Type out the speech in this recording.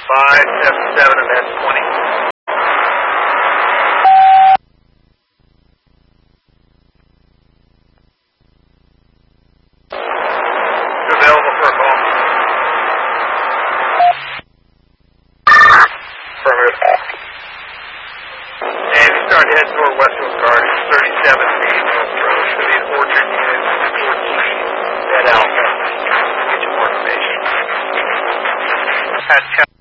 577 and that's 20. Available for a call. Affirmative. And you start heading toward Westwood Gardens, 37B North Road. Should be an Orchard Unit 14, Bed Alpha. Get you more information.